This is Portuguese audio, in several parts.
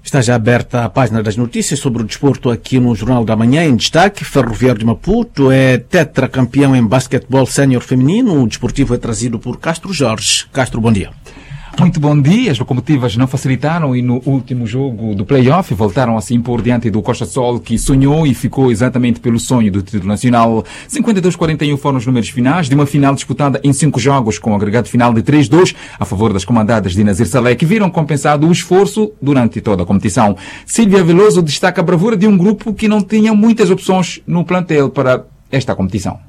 Está já aberta a página das notícias sobre o desporto aqui no Jornal da Manhã. Em destaque, Ferroviário de Maputo é tetracampeão em basquetebol sénior feminino. O desportivo é trazido por Castro Jorge. Castro, bom dia. Muito bom dia. As locomotivas não facilitaram e no último jogo do play-off voltaram a se impor diante do Costa Sol, que sonhou e ficou exatamente pelo sonho do título nacional. 52-41 foram os números finais de uma final disputada em 5 jogos, com um agregado final de 3-2 a favor das comandadas de Nazir Saleh, que viram compensado o esforço durante toda a competição. Sílvia Veloso destaca a bravura de um grupo que não tinha muitas opções no plantel para esta competição.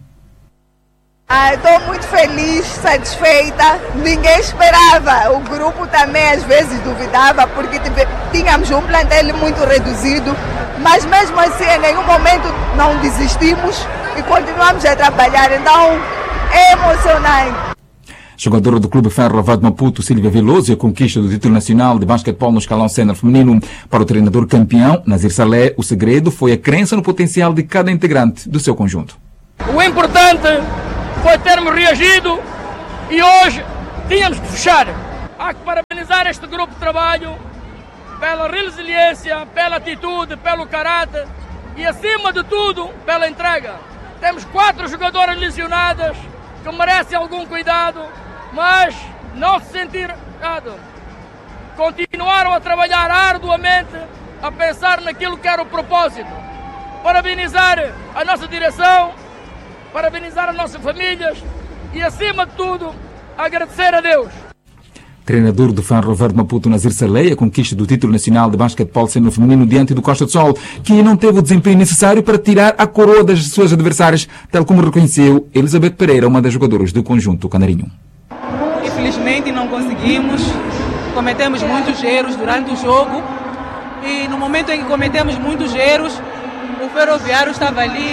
Estou muito feliz, satisfeita. Ninguém esperava. O grupo também às vezes duvidava porque tínhamos um plantel muito reduzido. Mas mesmo assim, em nenhum momento não desistimos e continuamos a trabalhar. Então, é emocionante. Jogadora do Clube Ferroviário de Maputo, Sílvia Veloso, e a conquista do título nacional de basquetebol no escalão sénior feminino. Para o treinador campeão, Nazir Saleh, o segredo foi a crença no potencial de cada integrante do seu conjunto. O importante foi termos reagido e hoje tínhamos que fechar. Há que parabenizar este grupo de trabalho pela resiliência, pela atitude, pelo caráter e, acima de tudo, pela entrega. Temos 4 jogadoras lesionadas que merecem algum cuidado, mas não se sentir errado. Continuaram a trabalhar arduamente, a pensar naquilo que era o propósito. Parabenizar a nossa direção, parabenizar as nossas famílias e, acima de tudo, agradecer a Deus. Treinador do Ferroviário de Maputo, Nazir Saleh, a conquista do título nacional de basquetebol sénior feminino diante do Costa do Sol, que não teve o desempenho necessário para tirar a coroa das suas adversárias, tal como reconheceu Elizabeth Pereira, uma das jogadoras do conjunto canarinho. Infelizmente não conseguimos, cometemos muitos erros durante o jogo e no momento em que cometemos muitos erros, o Ferroviário estava ali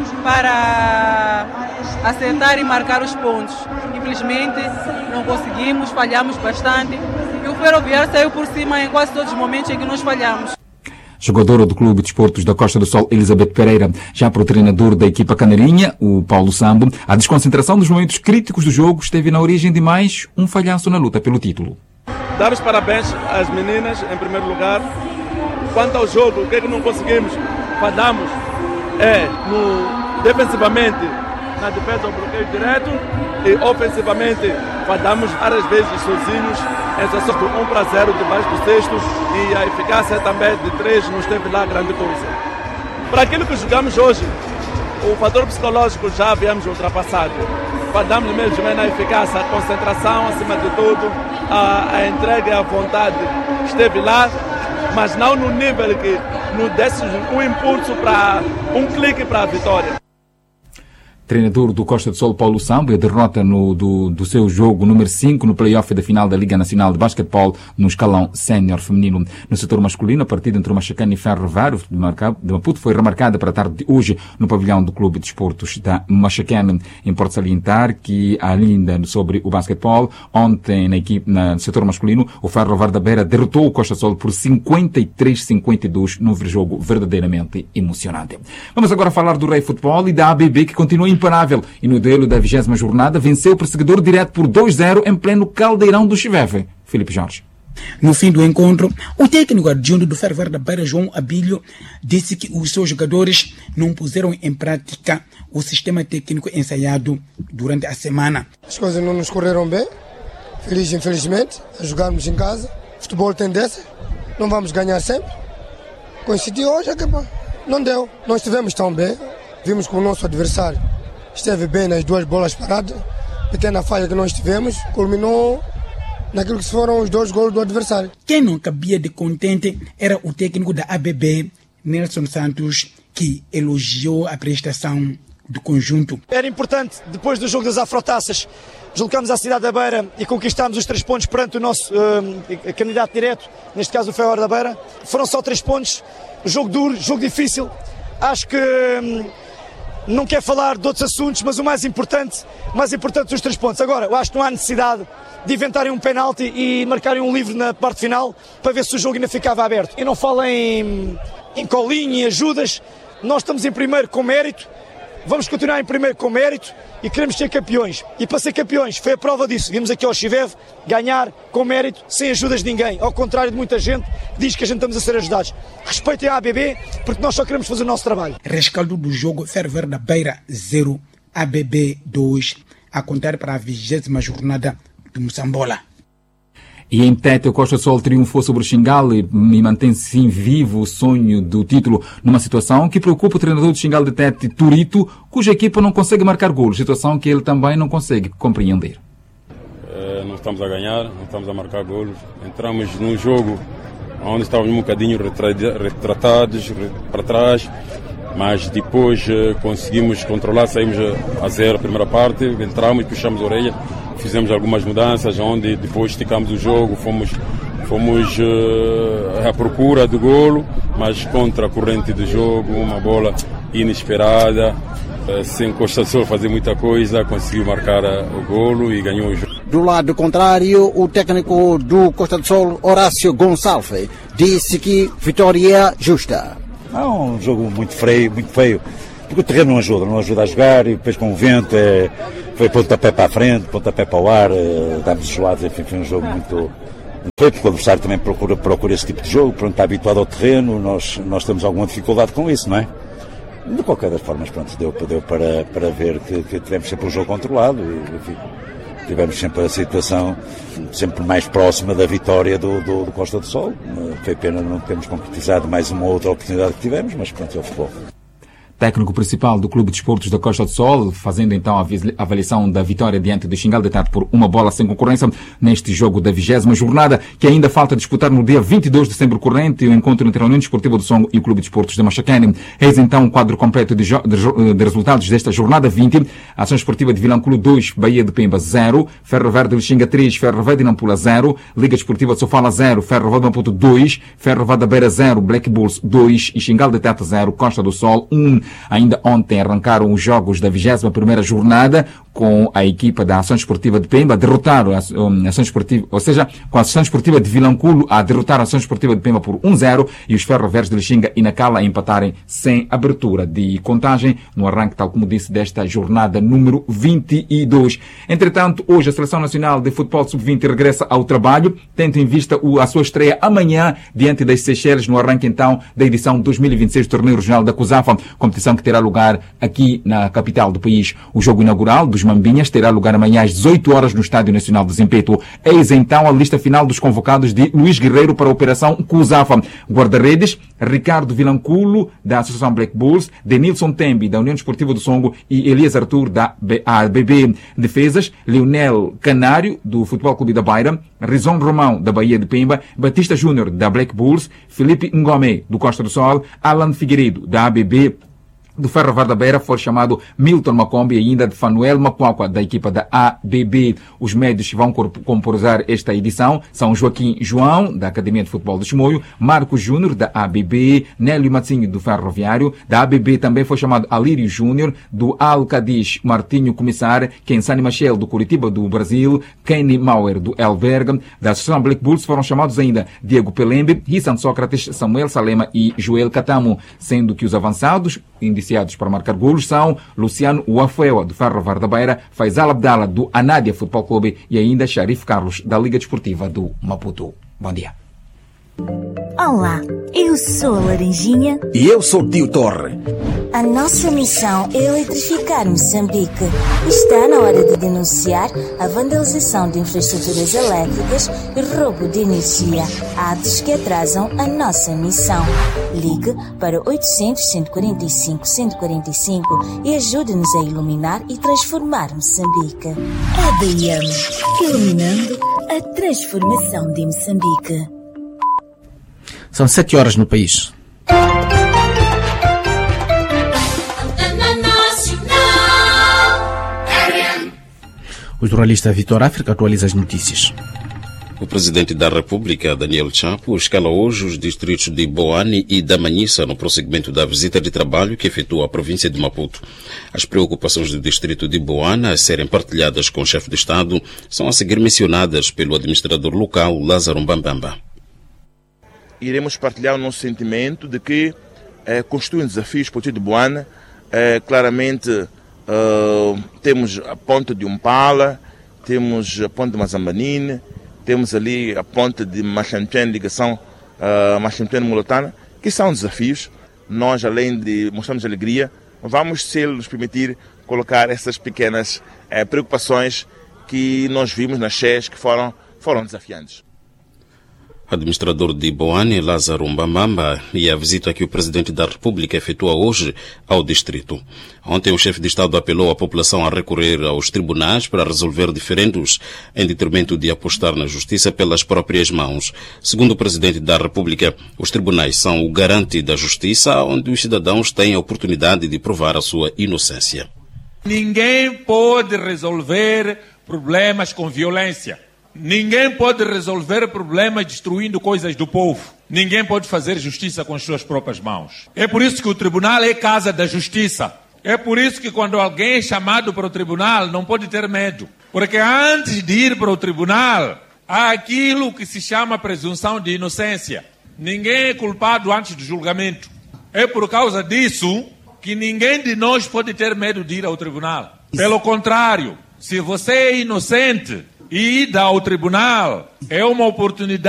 para acertar e marcar os pontos. Infelizmente não conseguimos, falhamos bastante e o Ferroviário saiu por cima em quase todos os momentos em que nós falhamos. Jogadora do Clube de Desportos da Costa do Sol, Elizabeth Pereira. Já para o treinador da equipa canarinha, o Paulo Sambo, a desconcentração dos momentos críticos do jogo esteve na origem de mais um falhanço na luta pelo título. Dar os parabéns às meninas, em primeiro lugar. Quanto ao jogo, o que é que não conseguimos? Falhamos defensivamente na defesa ao bloqueio direto e ofensivamente falhamos várias vezes sozinhos em situação de 1-0 debaixo do cesto e a eficácia também de 3 não esteve lá grande coisa. Para aquilo que jogamos hoje, o fator psicológico já havíamos ultrapassado. Falhamos mesmo na eficácia, a concentração acima de tudo, a entrega e a vontade esteve lá, mas não no nível que nos desse um impulso para um clique para a vitória. Treinador do Costa do Sol, Paulo Sambo, a derrota do seu jogo número 5 no play-off da final da Liga Nacional de Basquetebol no escalão sénior feminino. No setor masculino, a partida entre o Machacane e Ferroviário de Maputo foi remarcada para a tarde de hoje no pavilhão do Clube de Desportos da Machacane. Importa salientar que, ainda sobre o basquetebol, ontem no setor masculino, o Ferroviário da Beira derrotou o Costa do Sol por 53-52 num jogo verdadeiramente emocionante. Vamos agora falar do Rei Futebol e da ABB, que continua imparável e no duelo da 20ª jornada venceu o perseguidor direto por 2-0 em pleno caldeirão do Chiveve. Filipe Jorge. No fim do encontro, o técnico adjunto do Ferroviário da Beira, João Abílio, disse que os seus jogadores não puseram em prática o sistema técnico ensaiado durante a semana. As coisas não nos correram bem, infelizmente, a jogarmos em casa. Futebol tem dessa, não vamos ganhar sempre. Coincidiu hoje, não deu. Não estivemos tão bem, vimos que o nosso adversário esteve bem nas 2 bolas paradas, pequena falha que nós tivemos, culminou naquilo que foram os 2 gols do adversário. Quem não cabia de contente era o técnico da ABB, Nelson Santos, que elogiou a prestação do conjunto. Era importante, depois do jogo das Afrotaças, deslocamos à cidade da Beira e conquistámos os 3 pontos perante o nosso candidato direto, neste caso o Ferroviário da Beira. Foram só 3 pontos, jogo duro, jogo difícil. Acho que não quero falar de outros assuntos, mas o mais importante são os 3 pontos. Agora, eu acho que não há necessidade de inventarem um penalti e marcarem um livre na parte final para ver se o jogo ainda ficava aberto. Eu não falo em colinha e ajudas, nós estamos em primeiro com mérito, vamos continuar em primeiro com mérito e queremos ser campeões. E para ser campeões, foi a prova disso. Vimos aqui ao Chivev ganhar com mérito, sem ajudas de ninguém. Ao contrário de muita gente que diz que a gente estamos a ser ajudados. Respeitem a ABB, porque nós só queremos fazer o nosso trabalho. Rescaldo do jogo Ferro Verde da Beira 0, ABB 2, a contar para a 20ª jornada de Moçambola. E em Tete, o Costa do Sol triunfou sobre o Xingale e mantém-se vivo o sonho do título numa situação que preocupa o treinador do Xingale de Tete, Turito, cuja equipa não consegue marcar golos, situação que ele também não consegue compreender. Não estamos a ganhar, não estamos a marcar golos. Entramos num jogo onde estávamos um bocadinho retratados para trás, mas depois conseguimos controlar, saímos a 0 a primeira parte, entramos e puxamos a orelha. Fizemos algumas mudanças, onde depois esticamos o jogo, fomos à procura do golo, mas contra a corrente do jogo, uma bola inesperada, sem Costa do Sol fazer muita coisa, conseguiu marcar o golo e ganhou o jogo. Do lado contrário, o técnico do Costa do Sol, Horácio Gonçalves, disse que vitória justa. É um jogo muito feio, porque o terreno não ajuda a jogar, e depois com o vento foi pontapé para a frente, pontapé para o ar, dámos gelados, enfim, foi um jogo muito feio, porque o adversário também procura esse tipo de jogo, pronto, está habituado ao terreno, nós temos alguma dificuldade com isso, não é? De qualquer das formas, pronto, deu para ver que tivemos sempre um jogo controlado, e enfim, tivemos sempre a situação sempre mais próxima da vitória do Costa do Sol. Foi pena não termos concretizado mais uma outra oportunidade que tivemos, mas pronto, é o futebol. Técnico principal do Clube de Desportos da Costa do Sol, fazendo então a avaliação da vitória diante do Xingale de Tete por uma bola sem concorrência neste jogo da 20ª jornada, que ainda falta disputar no dia 22 de dezembro corrente, o encontro entre a União Desportiva do Songo e o Clube de Desportos de Machacane. Eis então o quadro completo de resultados desta jornada 20. Ação Esportiva de Vilanculo 2, Bahia de Pemba 0, Ferro Verde de Lixinga 3, Ferro Verde de Nampula 0, Liga Desportiva de Sofala 0, Ferro Verde de Maputo 2, Ferro Verde da Beira 0, Black Bulls 2 e Xingale de Tete 0, Costa do Sol 1. Ainda ontem arrancaram os jogos da 21ª jornada com a equipa da Ação Esportiva de Pemba, derrotaram a Ação Esportiva, ou seja, com a Ação Esportiva de Vilanculo a derrotar a Ação Esportiva de Pemba por 1-0 e os Ferro Verdes de Lixinga e Nacala a empatarem sem abertura de contagem no arranque, tal como disse, desta jornada número 22. Entretanto, hoje a Seleção Nacional de Futebol Sub-20 regressa ao trabalho, tendo em vista a sua estreia amanhã diante das Seychelles no arranque então da edição 2026 do Torneio Regional da COSAFA, competição que terá lugar aqui na capital do país. O jogo inaugural dos Mambinhas terá lugar amanhã às 18 horas no Estádio Nacional de Zimpeto. Eis então a lista final dos convocados de Luís Guerreiro para a Operação COSAFA. Guarda-redes, Ricardo Vilanculo, da Associação Black Bulls, Denilson Tembi, da União Desportiva do Songo e Elias Arthur, da ABB. Defesas, Leonel Canário, do Futebol Clube da Beira, Rizon Romão, da Bahia de Pemba, Batista Júnior, da Black Bulls, Felipe Ngome, do Costa do Sol, Alan Figueiredo, da ABB. Do Ferro Verde da Beira foi chamado Milton Macombi e ainda de Fanuel Macuacua, da equipa da ABB. Os médios que vão composer esta edição são Joaquim João, da Academia de Futebol de Chimoio, Marcos Júnior, da ABB, Nélio Matzinho, do Ferroviário, da ABB também foi chamado Alírio Júnior, do Alcadiz, Martinho Comissar, Kensani Machel, do Curitiba, do Brasil, Kenny Mauer, do Elberga, da Associação Black Bulls foram chamados ainda Diego Pelembe, Rissan Sócrates, Samuel Salema e Joel Catamo, sendo que os avançados indiciados para marcar golos são Luciano Uafewa, do Ferro Verde da Beira, Faisal Abdala, do Anádia Futebol Clube e ainda Sharif Carlos, da Liga Desportiva do Maputo. Bom dia. Olá, eu sou a Laranjinha. E eu sou o Tio Torre. A nossa missão é eletrificar Moçambique. Está na hora de denunciar a vandalização de infraestruturas elétricas e roubo de energia, atos que atrasam a nossa missão. Ligue para 800-145-145 e ajude-nos a iluminar e transformar Moçambique. ADM, iluminando a transformação de Moçambique. São 7 horas no país. O jornalista Vitor África atualiza as notícias. O presidente da República, Daniel Chapo, escala hoje os distritos de Boane e Damanhissa no prosseguimento da visita de trabalho que efetua à província de Maputo. As preocupações do distrito de Boane a serem partilhadas com o chefe de Estado são a seguir mencionadas pelo administrador local, Lázaro Mbambamba. Iremos partilhar o nosso sentimento de que constituem desafios para o distrito de Boane claramente temos a ponte de Umpala, temos a ponte de Mazambanine, temos ali a ponte de Machampiane, ligação Machampiane-Molotana, que são desafios. Nós, além de mostrarmos alegria, vamos, se nos permitir, colocar essas pequenas preocupações que nós vimos nas cheias que foram desafiantes. Administrador de Boane, Lázaro Mbambamba, e a visita que o Presidente da República efetua hoje ao distrito. Ontem o chefe de Estado apelou à população a recorrer aos tribunais para resolver diferendos em detrimento de apostar na justiça pelas próprias mãos. Segundo o Presidente da República, os tribunais são o garante da justiça, onde os cidadãos têm a oportunidade de provar a sua inocência. Ninguém pode resolver problemas com violência. Ninguém pode resolver problemas destruindo coisas do povo. Ninguém pode fazer justiça com as suas próprias mãos. É por isso que o tribunal é casa da justiça. É por isso que quando alguém é chamado para o tribunal, não pode ter medo. Porque antes de ir para o tribunal, há aquilo que se chama presunção de inocência. Ninguém é culpado antes do julgamento. É por causa disso que ninguém de nós pode ter medo de ir ao tribunal. Pelo contrário, se você é inocente e ir ao tribunal é uma oportunidade